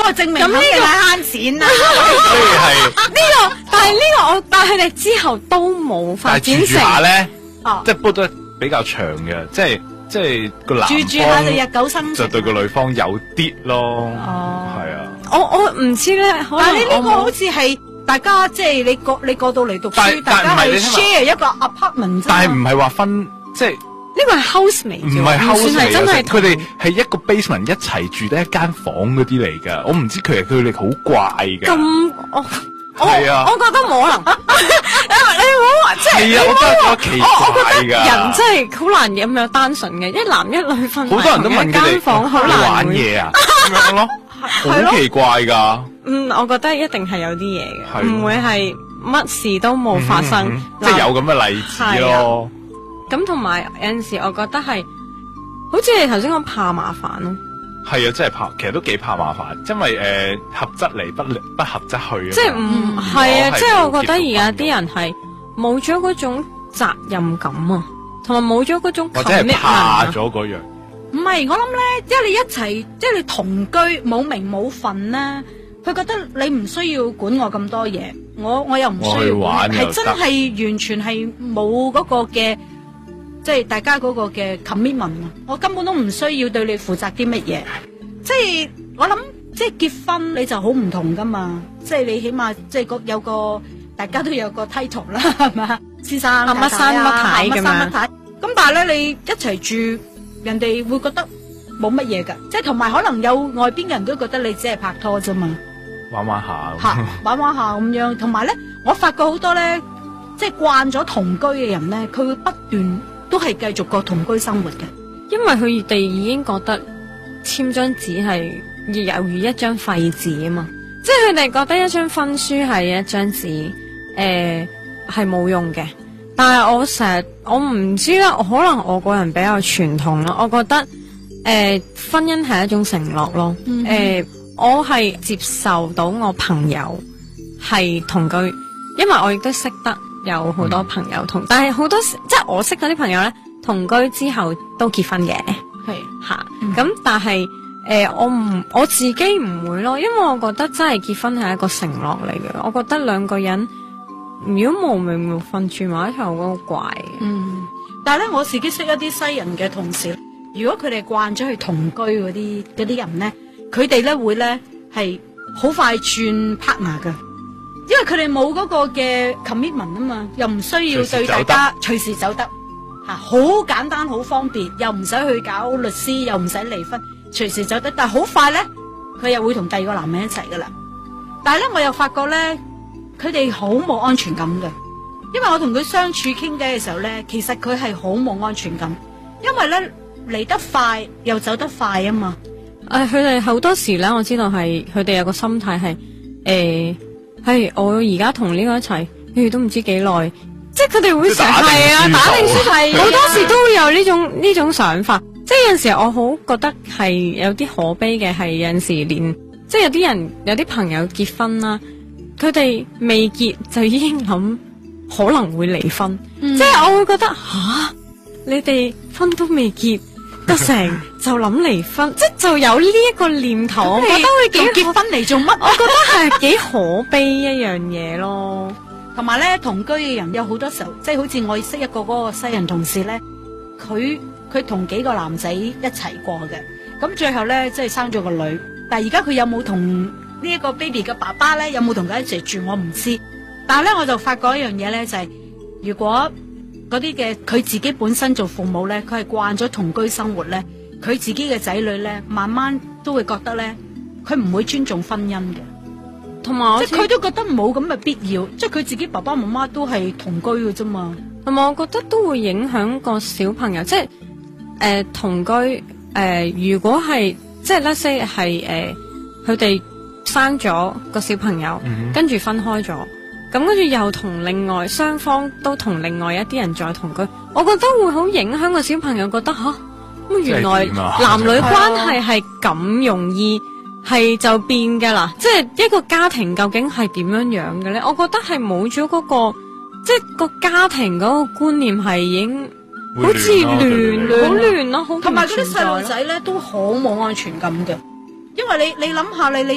證明咁嘅慳錢啊！ 所以係呢個，但係佢哋之後都冇發展成。 但係住下咧，即係煲得比較長嘅，即係個男方住下就日久生情， 就對個女方有啲咯。係啊， 我唔知咧， 但係你呢個好似係大家即係你過到嚟讀書，大家係 share 一個 apartment 啫。 但係唔係話分即係。 呢個係 housemate， 唔係 housemate， 真係佢哋係一個 basement 一齊住得一間房嗰啲嚟㗎。我唔知佢哋好怪㗎。 咁係啊， 我覺得冇可能。你唔好話即係， 係啊，我覺得奇怪㗎。 人真係好難咁樣單純嘅，一男一女瞓埋好多人都問佢哋房，好難玩嘢啊，咁樣咯，好奇怪㗎。 我覺得一定係有啲嘢嘅，唔會係乜事都冇發生， 即係有咁嘅例子咯。 咁同埋有陣時，我覺得係好似你頭先講怕麻煩咯。 係啊，真係怕，其實都幾怕麻煩，因為合則嚟，不合則去啊。 即係唔係啊！即係我覺得而家啲人係冇咗嗰種責任感啊，同埋冇咗嗰種或者係怕咗嗰樣。 唔係，我諗咧，即係你一齊，即係你同居冇名冇份咧，佢覺得你唔需要管我咁多嘢，我又唔需要管，係真係完全係冇嗰個嘅。即係大家嗰個嘅 commitment 啊，我根本都唔需要對你負責啲乜嘢。即係我諗，即係結婚你就好唔同噶嘛。即係你起碼即係有個大家都有個 title 啦，係嘛？先生乜生乜太咁樣。 咁但係咧，你一齊住，人哋會覺得冇乜嘢噶。即係同埋可能有外邊嘅人都覺得你只係拍拖啫嘛， 玩玩下， 玩玩下咁樣。同埋咧，我發覺好多咧，即係慣咗同居嘅人咧，佢會不斷。都係繼續過同居生活嘅， 因為佢哋已經覺得簽張紙係猶如一張廢紙啊嘛，即係佢哋覺得一張婚書係一張紙，係冇用嘅。但係我唔知啦，可能我個人比較傳統啦，我覺得婚姻係一種承諾咯。我係接受到我朋友係同居，因為我亦都識得。有好多朋友但係好多時即係我識嗰啲朋友咧，同居之後都結婚嘅，係吓咁，但係我自己唔會咯，因為我覺得真係結婚係一個承諾嚟嘅。我覺得兩個人如果無名無份住埋一齊，我覺得好怪嘅。 但係咧，我自己識一啲西人嘅同事，如果佢哋慣咗去同居嗰啲人咧，佢哋咧會咧係好快轉 partner 噶。因為佢哋冇嗰個嘅 commitment 啊嘛，又唔需要對大家隨時走得吓，好簡單好方便，又唔使去搞律師，又唔使離婚，隨時走得。但係好快咧，佢又會同第二個男人一齊噶啦。但係咧，我又發覺咧，佢哋好冇安全感嘅。因為我同佢相處傾偈嘅時候咧，其實佢係好冇安全感，因為咧嚟得快又走得快啊嘛。 佢哋好多時咧，我知道係佢哋有個心態係係我而家同呢個一齊，都唔知幾耐，即係佢哋會成日係啊打定輸係，好多時都會有呢種想法。即係有陣時我好覺得係有啲可悲嘅，係有陣時連即係有啲人有啲朋友結婚啦，佢哋未結就已經諗可能會離婚，即係我會覺得你哋婚都未結得成就諗離婚，即係就有呢一個念頭，我覺得會幾結婚嚟做乜？ 我覺得係幾可悲一樣嘢咯。 同埋咧，同居嘅人有好多時候，即係好似我識一個嗰個西人同事咧，佢同幾個男仔一齊過嘅，咁最後咧即係生咗個女，但係而家佢有冇同呢一個 baby 嘅爸爸咧，有冇同佢一齊住我唔知，但係咧我就發覺一樣嘢咧，就係如果嗰啲嘅佢自己本身做父母咧，佢係慣咗同居生活咧，佢自己嘅仔女咧，慢慢都會覺得咧，佢唔會尊重婚姻嘅， 同埋即係佢都覺得冇咁嘅必要，即係佢自己爸爸媽媽都係同居嘅啫嘛。 同埋我覺得都會影響個小朋友，即係同居如果係即係 let's say 係佢哋生咗個小朋友，跟住分開咗。咁跟住又同另外雙方都同另外一啲人再同居，我覺得會好影響個小朋友，覺得咁原來男女關係係咁容易係就變㗎啦，即係一個家庭究竟係點樣樣嘅咧？我覺得係冇咗嗰個即係個家庭嗰個觀念係已經好似亂好亂咯，好同埋嗰啲細路仔咧都好冇安全感嘅，因為你諗下你